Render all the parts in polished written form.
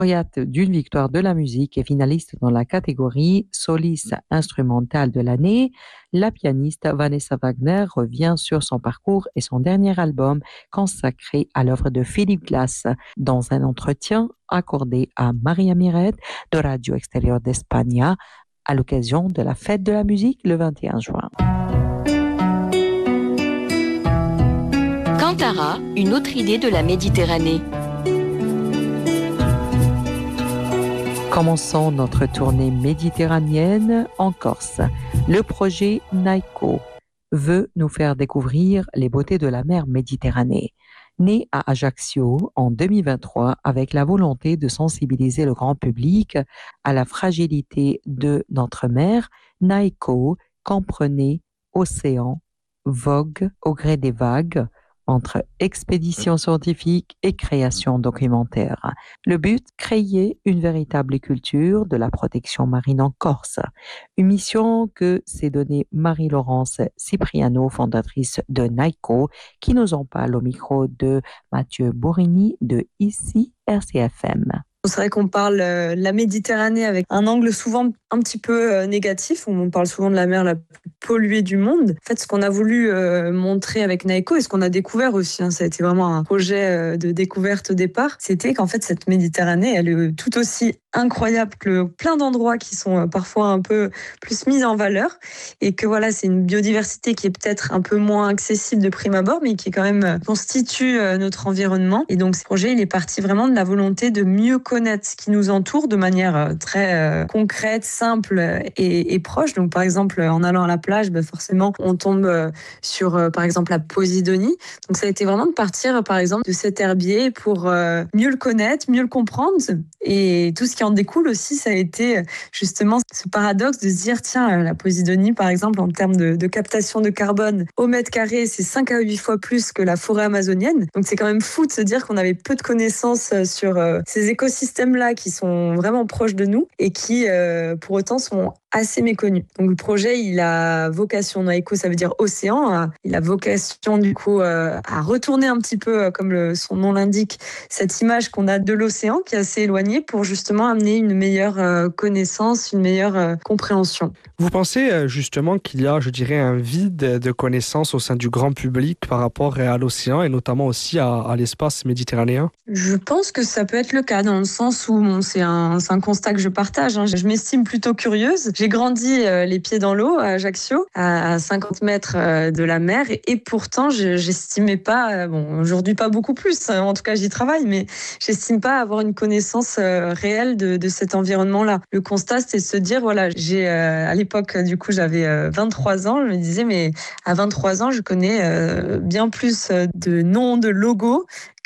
Lauréate d'une victoire de la musique et finaliste dans la catégorie soliste instrumentale de l'année, la pianiste Vanessa Wagner revient sur son parcours et son dernier album consacré à l'œuvre de Philip Glass dans un entretien accordé à Maria Miret de Radio Extérieur d'Espagne à l'occasion de la fête de la musique le 21 juin. Kantara, une autre idée de la Méditerranée. Commençons notre tournée méditerranéenne en Corse. Le projet Naiko veut nous faire découvrir les beautés de la mer Méditerranée. Né à Ajaccio en 2023 avec la volonté de sensibiliser le grand public à la fragilité de notre mer, Naiko comprenait océan, vogue au gré des vagues, entre expédition scientifique et création documentaire. Le but, créer une véritable culture de la protection marine en Corse. Une mission que s'est donnée Marie-Laurence Cipriano, fondatrice de Naiko, qui nous en parle au micro de Mathieu Bourigny de ici RCFM. C'est vrai qu'on parle de la Méditerranée avec un angle souvent un petit peu négatif. On parle souvent de la mer la plus polluée du monde. En fait, ce qu'on a voulu montrer avec Naiko et ce qu'on a découvert aussi, ça a été vraiment un projet de découverte au départ, c'était qu'en fait, cette Méditerranée, elle est tout aussi incroyable que plein d'endroits qui sont parfois un peu plus mis en valeur et que voilà, c'est une biodiversité qui est peut-être un peu moins accessible de prime abord, mais qui quand même constitue notre environnement. Et donc, ce projet, il est parti vraiment de la volonté de mieux connaître ce qui nous entoure de manière très concrète, simple et proche. Donc, par exemple, en allant à la plage, forcément, on tombe sur, par exemple, la Posidonie. Donc, ça a été vraiment de partir, par exemple, de cet herbier pour mieux le connaître, mieux le comprendre. Et tout ce qui en découle aussi, ça a été justement ce paradoxe de se dire, tiens, la Posidonie, par exemple, en termes de captation de carbone au mètre carré, c'est 5 à 8 fois plus que la forêt amazonienne. Donc, c'est quand même fou de se dire qu'on avait peu de connaissances sur ces écosystèmes-là qui sont vraiment proches de nous et qui, pour autant, sont assez méconnus. Donc, le projet, il a vocation, Naiko, ça veut dire océan, il a vocation, du coup, à retourner un petit peu, comme son nom l'indique, cette image qu'on a de l'océan qui est assez éloignée pour justement amener une meilleure connaissance, une meilleure compréhension. Vous pensez justement qu'il y a, je dirais, un vide de connaissances au sein du grand public par rapport à l'océan et notamment aussi à l'espace méditerranéen? Je pense que ça peut être le cas dans le sens où c'est un constat que je partage. Je m'estime plutôt curieuse. J'ai grandi les pieds dans l'eau à Ajaccio, à 50 mètres de la mer et pourtant j'estimais pas, aujourd'hui pas beaucoup plus, en tout cas j'y travaille, mais j'estime pas avoir une connaissance réelle de cet environnement-là. Le constat, c'est de se dire, voilà, j'ai à l'époque, du coup, j'avais 23 ans, je me disais, mais à 23 ans, je connais bien plus de noms, de logos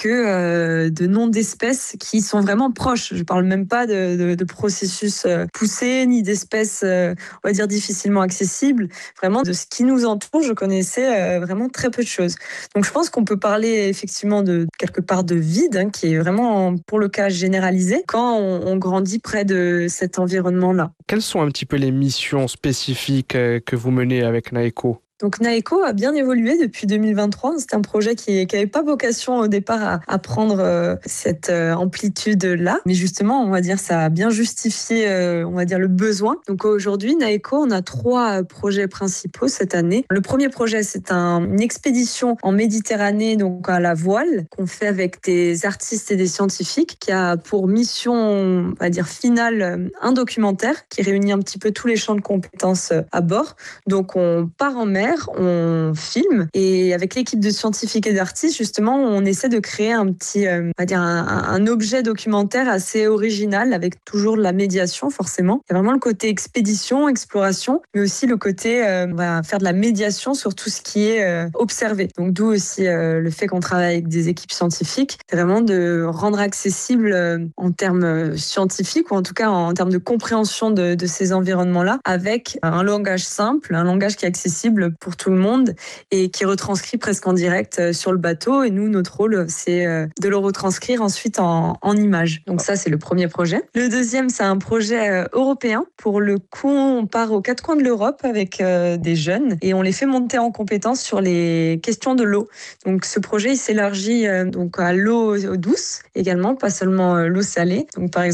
que de noms d'espèces qui sont vraiment proches. Je parle même pas de processus poussés, ni d'espèces, on va dire, difficilement accessibles. Vraiment, de ce qui nous entoure, je connaissais vraiment très peu de choses. Donc, je pense qu'on peut parler effectivement de quelque part de vide, qui est vraiment, pour le cas, généralisé, quand on grandit près de cet environnement-là. Quelles sont un petit peu les missions spécifiques que vous menez avec Naiko ? Donc Naiko a bien évolué depuis 2023. C'est un projet qui n'avait pas vocation au départ à prendre cette amplitude-là. Mais justement, on va dire, ça a bien justifié, on va dire, le besoin. Donc aujourd'hui, Naiko, on a 3 projets principaux cette année. Le premier projet, c'est une expédition en Méditerranée, donc à la voile, qu'on fait avec des artistes et des scientifiques, qui a pour mission, on va dire, finale, un documentaire qui réunit un petit peu tous les champs de compétences à bord. Donc on part en mer, on filme et avec l'équipe de scientifiques et d'artistes, justement, on essaie de créer un petit, on va dire un objet documentaire assez original avec toujours de la médiation, forcément. Il y a vraiment le côté expédition, exploration, mais aussi le côté, on va faire de la médiation sur tout ce qui est observé. Donc d'où aussi le fait qu'on travaille avec des équipes scientifiques, c'est vraiment de rendre accessible en termes scientifiques ou en tout cas en termes de compréhension de ces environnements-là avec un langage simple, un langage qui est accessible pour tout le monde et qui retranscrit presque en direct sur le bateau. Et nous, notre rôle, c'est de le retranscrire ensuite en images. Donc ça, c'est le premier projet. Le deuxième, c'est un projet européen. Pour le coup, on part aux quatre coins de l'Europe avec des jeunes et on les fait monter en compétences sur les questions de l'eau. Donc ce projet, il s'élargit donc à l'eau douce également, pas seulement l'eau salée. Donc par exemple,